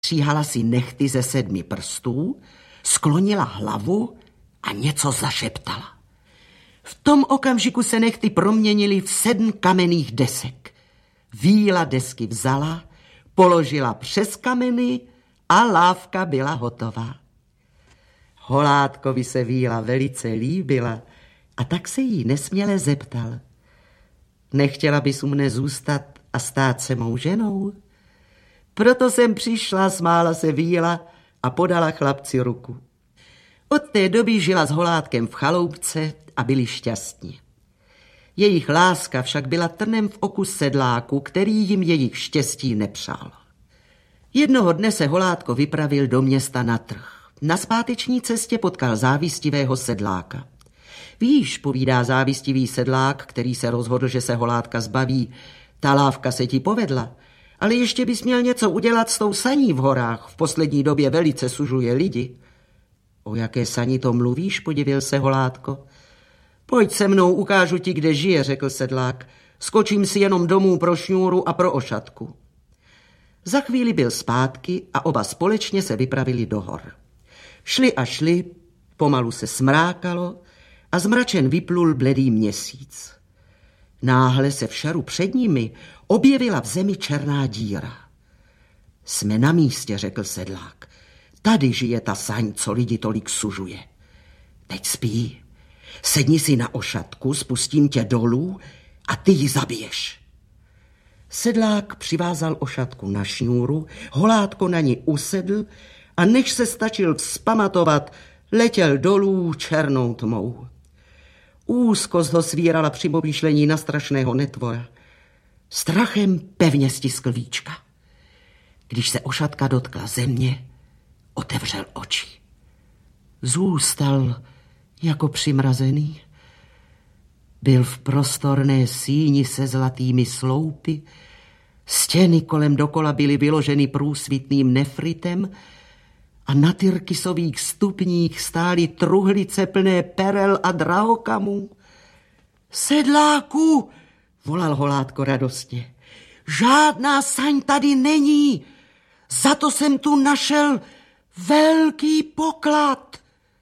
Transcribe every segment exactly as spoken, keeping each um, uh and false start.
Stříhala si nehty ze sedmi prstů, sklonila hlavu a něco zašeptala. V tom okamžiku se nehty proměnily v sedm kamenných desek. Víla desky vzala, položila přes kameny a lávka byla hotová. Holátkovi se Víla velice líbila a tak se jí nesměle zeptal. Nechtěla bys u mne zůstat a stát se mou ženou? Proto jsem přišla, smála se Víla a podala chlapci ruku. Od té doby žila s Holátkem v chaloupce a byli šťastní. Jejich láska však byla trnem v oku sedláku, který jim jejich štěstí nepřál. Jednoho dne se Holátko vypravil do města na trh. Na zpáteční cestě potkal závistivého sedláka. Víš, povídá závistivý sedlák, který se rozhodl, že se Holátka zbaví, ta lávka se ti povedla, ale ještě bys měl něco udělat s tou saní v horách, v poslední době velice sužuje lidi. O jaké sani to mluvíš, podivil se Holátko. Pojď se mnou, ukážu ti, kde žije, řekl sedlák. Skočím si jenom domů pro šňůru a pro ošatku. Za chvíli byl zpátky a oba společně se vypravili do hor. Šli a šli, pomalu se smrákalo a zmračen vyplul bledý měsíc. Náhle se v šaru před nimi objevila v zemi černá díra. Jsme na místě, řekl sedlák. Tady žije ta saň, co lidi tolik sužuje. Teď spí. Sedni si na ošatku, spustím tě dolů a ty ji zabiješ. Sedlák přivázal ošatku na šňůru, Holátko na ní usedl a než se stačil vzpamatovat, letěl dolů černou tmou. Úzkost ho svírala při pomýšlení na strašného netvora. Strachem pevně stiskl víčka. Když se ošatka dotkla země, otevřel oči. Zůstal jako přimrazený. Byl v prostorné síni se zlatými sloupy, stěny kolem dokola byly vyloženy průsvitným nefritem a na tyrkysových stupních stály truhlice plné perel a drahokamů. Sedláku, volal Holátko radostně, žádná saň tady není, za to jsem tu našel velký poklad.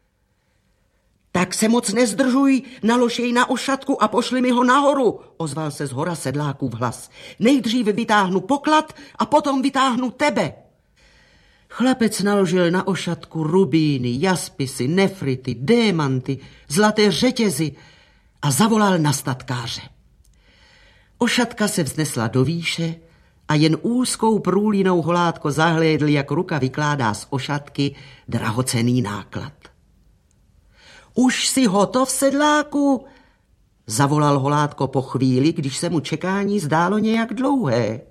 Tak se moc nezdržuj, nalož jej na ošatku a pošli mi ho nahoru, ozval se z hora sedlákův hlas. Nejdřív vytáhnu poklad a potom vytáhnu tebe. Chlapec naložil na ošatku rubíny, jaspisy, nefrity, démanty, zlaté řetězy a zavolal na statkáře. Ošatka se vznesla do výše a jen úzkou průlinou Holátko zahlédl, jak ruka vykládá z ošatky drahocenný náklad. Už jsi hotov, sedláku? Zavolal Holátko po chvíli, když se mu čekání zdálo nějak dlouhé.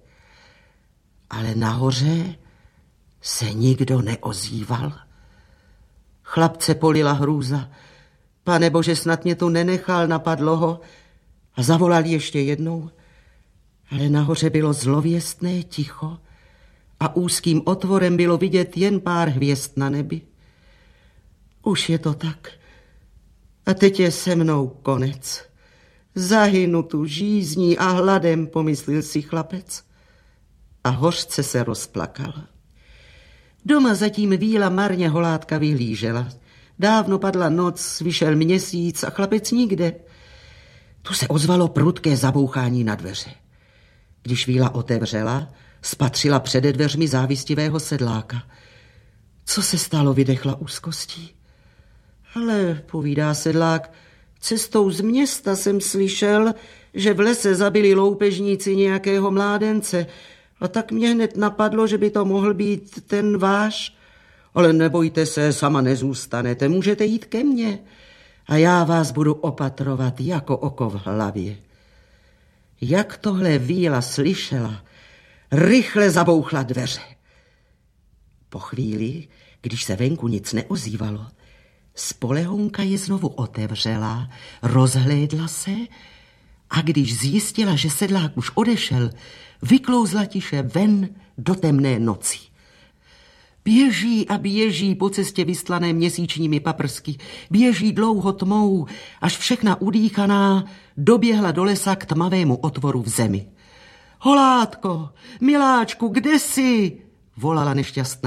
Ale nahoře se nikdo neozýval. Chlapce polila hrůza. Pane Bože, snad mě tu nenechal, napadlo ho a zavolal ještě jednou. Ale nahoře bylo zlověstné ticho a úzkým otvorem bylo vidět jen pár hvězd na nebi. Už je to tak. A teď je se mnou konec. Zahynu tu žízní a hladem, pomyslel si chlapec. A hořce se rozplakal. Doma zatím Víla marně Holátka vyhlížela. Dávno padla noc, vyšel měsíc a chlapec nikde. Tu se ozvalo prudké zabouchání na dveře. Když Víla otevřela, spatřila přede dveřmi závistivého sedláka. Co se stalo, vydechla úzkostí. Ale, povídá sedlák, cestou z města jsem slyšel, že v lese zabili loupežníci nějakého mládence a tak mě hned napadlo, že by to mohl být ten váš. Ale nebojte se, sama nezůstanete, můžete jít ke mně a já vás budu opatrovat jako oko v hlavě. Jak tohle Víla slyšela, rychle zabouchla dveře. Po chvíli, když se venku nic neozývalo, spolehonka je znovu otevřela, rozhlédla se a když zjistila, že sedlák už odešel, vyklouzla tiše ven do temné noci. Běží a běží po cestě vystlané měsíčními paprsky, běží dlouho tmou, až všechna udýchaná doběhla do lesa k tmavému otvoru v zemi. Holátko, miláčku, kde jsi? volala nešťastná.